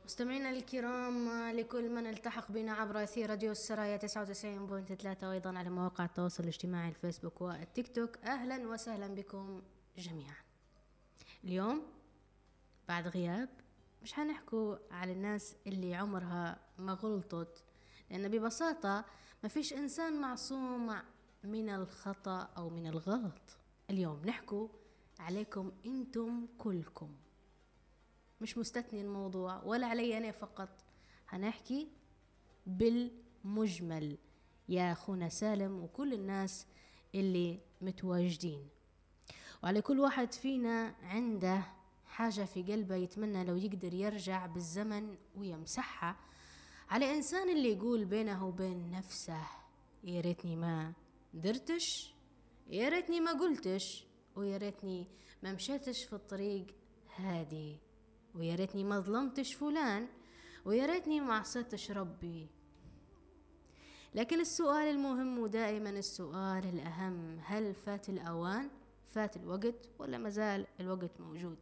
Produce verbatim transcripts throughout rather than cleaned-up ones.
مستمعينا الكرام، لكل من التحق بنا عبر أثير راديو السرايا تسعة وتسعين فاصلة ثلاثة وأيضا على مواقع التواصل الاجتماعي الفيسبوك والتيك توك. أهلا وسهلا بكم جميعا. اليوم بعد غياب مش هنحكوا على الناس اللي عمرها ما غلطت، لأن ببساطة ما فيش إنسان معصوم من الخطأ أو من الغلط. اليوم نحكوا عليكم أنتم كلكم، مش مستثني الموضوع ولا علي أنا فقط، هنحكي بالمجمل يا أخونا سالم وكل الناس اللي متواجدين. وعلى كل واحد فينا عنده حاجة في قلبه يتمنى لو يقدر يرجع بالزمن ويمسحها. على إنسان اللي يقول بينه وبين نفسه يا ريتني ما درتش، يا ريتني ما قلتش، ويا ريتني ما مشيتش في الطريق هادي، ويا ريتني ما ظلمتش فلان، ويا ريتني ما عصيتش ربي. لكن السؤال المهم ودائما السؤال الأهم، هل فات الأوان؟ فات الوقت ولا مازال الوقت موجود؟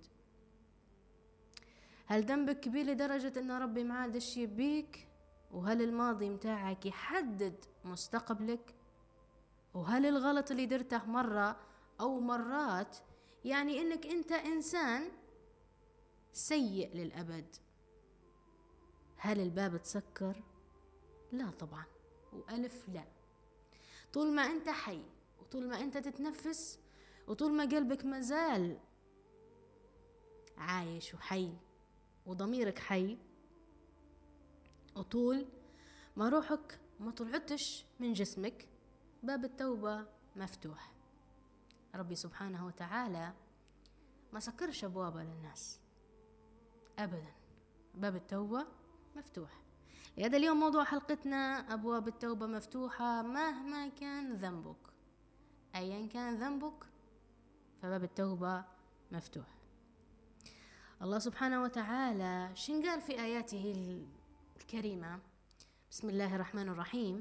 هل ذنبك كبير لدرجة أن ربي ما عادش يبيك؟ وهل الماضي متاعك يحدد مستقبلك؟ وهل الغلط اللي درته مرة أو مرات يعني أنك أنت إنسان سيء للأبد؟ هل الباب تسكر؟ لا طبعا، وألف لا. طول ما أنت حي، وطول ما أنت تتنفس، وطول ما قلبك مازال عايش وحي وضميرك حي، وطول ما روحك ما طلعتش من جسمك، باب التوبة مفتوح. ربي سبحانه وتعالى ما سكرش أبوابه للناس أبدا، باب التوبة مفتوح. لهذا اليوم موضوع حلقتنا أبواب التوبة مفتوحة مهما كان ذنبك، أيا كان ذنبك فباب التوبة مفتوح. الله سبحانه وتعالى شن قال في آياته الكريمة؟ بسم الله الرحمن الرحيم: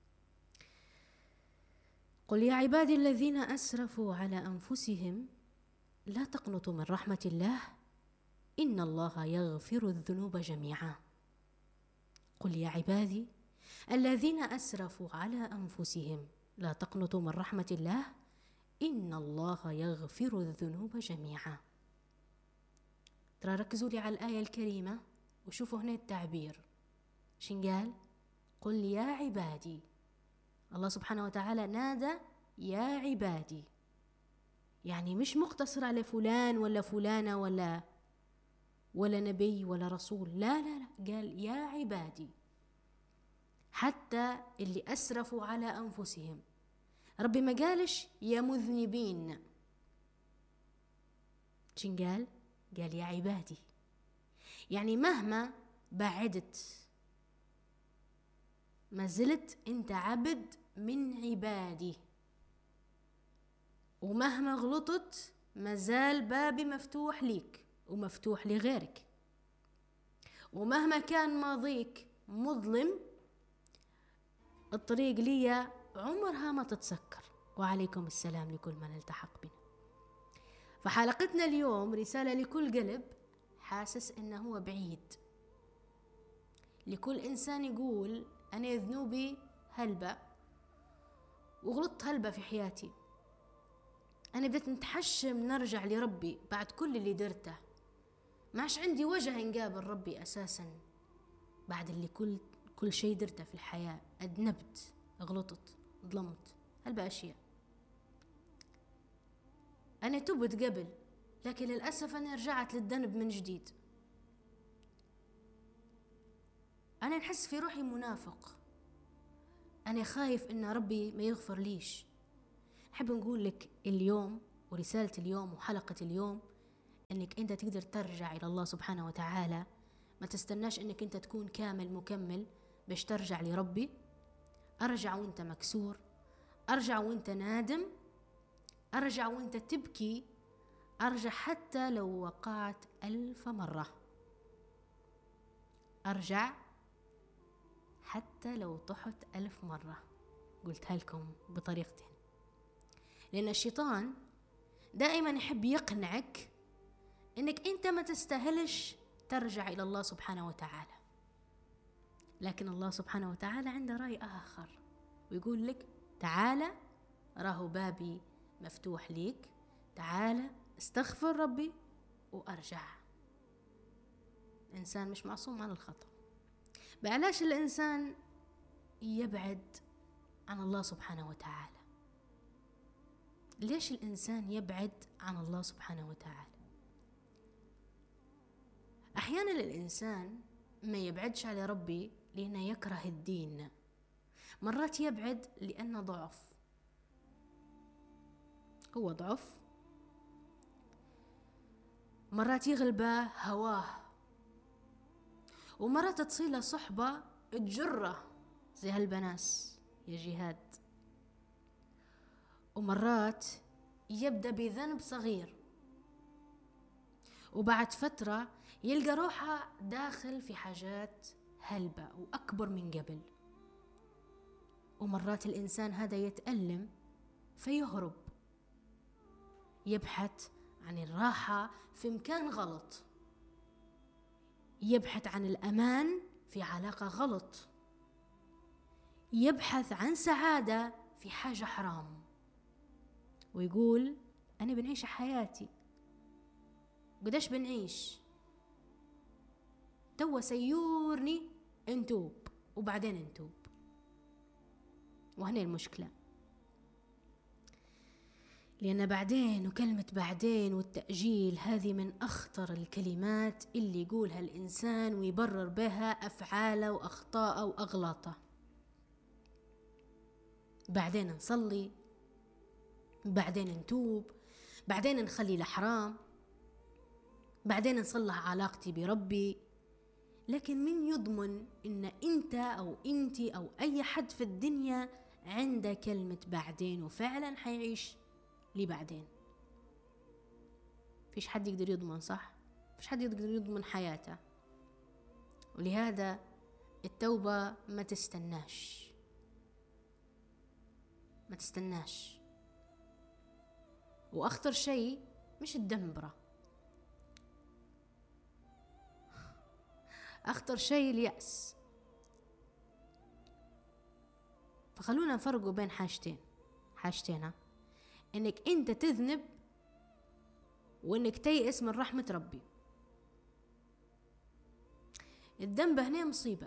قل يا عبادي الذين أسرفوا على أنفسهم لا تقنطوا من رحمة الله إن الله يغفر الذنوب جميعا. قل يا عبادي الذين أسرفوا على أنفسهم لا تقنطوا من رحمة الله إن الله يغفر الذنوب جميعا. ترى ركزوا لي على الآية الكريمة وشوفوا هنا التعبير شن قال؟ قل يا عبادي. الله سبحانه وتعالى نادى يا عبادي، يعني مش مقتصر على فلان ولا فلانة ولا ولا نبي ولا رسول، لا لا لا، قال يا عبادي. حتى اللي أسرفوا على أنفسهم، ربي ما قالش يا مذنبين، شن قال؟ قال يا عبادي. يعني مهما بعدت ما زلت انت عبد من عبادي، ومهما غلطت ما زال بابي مفتوح ليك ومفتوح لغيرك، ومهما كان ماضيك مظلم الطريق لي عمرها ما تتسكر. وعليكم السلام لكل من التحق بنا. فحلقتنا اليوم رسالة لكل قلب حاسس انه هو بعيد، لكل انسان يقول انا ذنوبي هلبة وغلطت هلبة في حياتي، انا بديت نتحشم نرجع لربي بعد كل اللي درته، ماش عندي وجه نقابل ربي اساسا بعد اللي كل كل شيء درته في الحياة، أذنبت، غلطت، ظلمت، هلبة أشياء. أنا تبت قبل، لكن للأسف أنا رجعت للذنب من جديد. أنا نحس في روحي منافق، أنا خايف إن ربي ما يغفر ليش. نحب نقول لك اليوم ورسالة اليوم وحلقة اليوم إنك أنت تقدر ترجع إلى الله سبحانه وتعالى. ما تستناش إنك أنت تكون كامل مكمل باش ترجع لربي. أرجع وأنت مكسور، أرجع وأنت نادم، أرجع وأنت تبكي، أرجع حتى لو وقعت ألف مرة، أرجع حتى لو طحت ألف مرة. قلتها لكم بطريقتين، لأن الشيطان دائما يحب يقنعك إنك أنت ما تستاهلش ترجع إلى الله سبحانه وتعالى. لكن الله سبحانه وتعالى عنده رأي آخر، ويقول لك تعالى، راهو بابي مفتوح ليك، تعالى استغفر ربي وأرجع. الإنسان مش معصوم عن الخطأ. بعلاش الإنسان يبعد عن الله سبحانه وتعالى؟ ليش الإنسان يبعد عن الله سبحانه وتعالى؟ أحيانا الإنسان ما يبعدش على ربي لأنه يكره الدين، مرات يبعد لأنه ضعف، هو ضعف، مرات يغلبه هواه، ومرات تصيله صحبة تجره زي هالبناس يا جهاد، ومرات يبدأ بذنب صغير وبعد فترة يلقى روحه داخل في حاجات هلبة وأكبر من قبل. ومرات الإنسان هذا يتألم فيهرب، يبحث عن الراحة في مكان غلط، يبحث عن الأمان في علاقة غلط، يبحث عن سعادة في حاجة حرام، ويقول أنا بنعيش حياتي. قداش بنعيش؟ توا سيورني انتوب وبعدين انتوب. وهنا المشكلة، لأن بعدين وكلمة بعدين والتأجيل هذه من أخطر الكلمات اللي يقولها الإنسان ويبرر بها أفعاله وأخطاءه وأغلاطه. بعدين نصلي، بعدين نتوب، بعدين نخلي الحرام، بعدين نصلح علاقتي بربي. لكن من يضمن إن أنت أو أنتي أو أي حد في الدنيا عنده كلمة بعدين وفعلا حيعيش لبعدين؟ فيش حد يقدر يضمن، صح؟ فيش حد يقدر يضمن حياته. ولهذا التوبة ما تستناش، ما تستناش. وأخطر شيء مش الدمبرة، أخطر شيء اليأس. فخلونا نفرقوا بين حاجتين حاجتين إنك أنت تذنب وإنك تيأس من رحمة ربي. الذنب هنا مصيبة،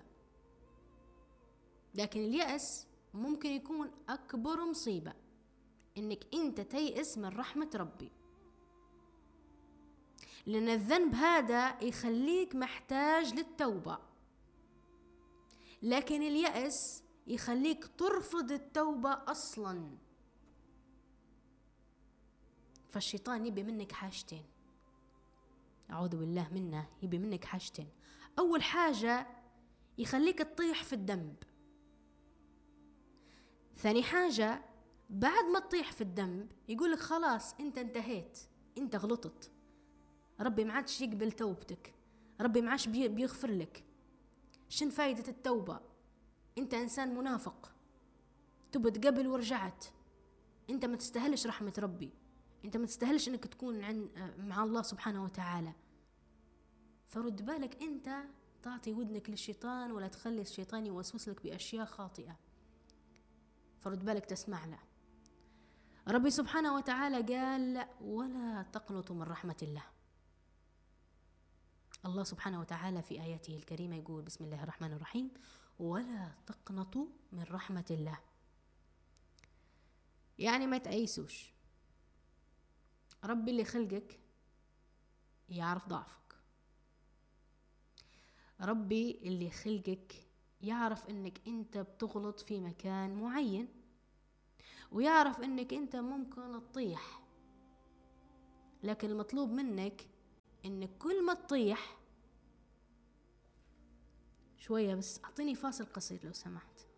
لكن اليأس ممكن يكون أكبر مصيبة، إنك أنت تيأس من رحمة ربي. لأن الذنب هذا يخليك محتاج للتوبة، لكن اليأس يخليك ترفض التوبة أصلا. فالشيطان يبي منك حاجتين، أعوذ بالله منه، يبي منك حاجتين. أول حاجة يخليك تطيح في الذنب، ثاني حاجة بعد ما تطيح في الذنب يقولك خلاص انت انتهيت، انت غلطت، ربي ما عادش يقبل توبتك، ربي ما عادش بيغفر لك. شن فايدة التوبة؟ انت انسان منافق، تبت قبل ورجعت، انت ما تستاهلش رحمة ربي، انت ما تستاهلش انك تكون عن مع الله سبحانه وتعالى. فرد بالك انت تعطي ودنك للشيطان، ولا تخلي الشيطان يوسوس لك بأشياء خاطئة. فرد بالك تسمع له. ربي سبحانه وتعالى قال ولا تقنطوا من رحمة الله. الله سبحانه وتعالى في آياته الكريمة يقول بسم الله الرحمن الرحيم ولا تقنطوا من رحمة الله. يعني ما تأيسوش، ربي اللي خلقك يعرف ضعفك، ربي اللي خلقك يعرف انك انت بتغلط في مكان معين، ويعرف انك انت ممكن تطيح. لكن المطلوب منك انك كل ما تطيح شوية بس، اعطيني فاصل قصير لو سمحت.